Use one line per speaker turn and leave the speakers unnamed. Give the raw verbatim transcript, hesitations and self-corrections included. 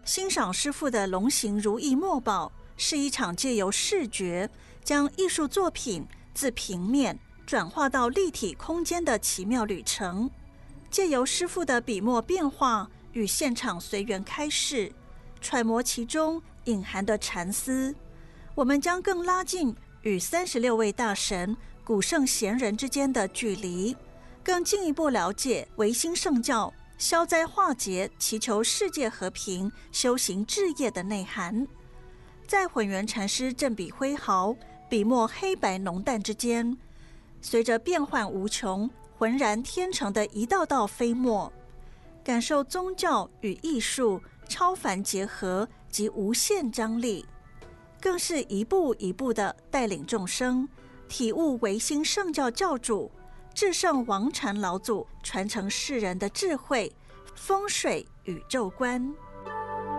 欣赏师父的龙行如意墨宝，是一场借由视觉将艺术作品自平面转化到立体空间的奇妙旅程。借由师父的笔墨变化与现场随缘开示，揣摩其中隐含的禅思，我们将更拉近与三十六位大神、古圣贤人之间的距离，更进一步了解维新圣教消灾化解、祈求世界和平、修行志业的内涵。在混元禅师振笔挥毫、笔墨黑白浓淡之间，随着变幻无穷、浑然天成的一道道飞墨，感受宗教与艺术超凡结合及无限张力，更是一步一步地带领众生体悟维新圣教教主至圣王禅老祖传承世人的智慧、风水宇宙观。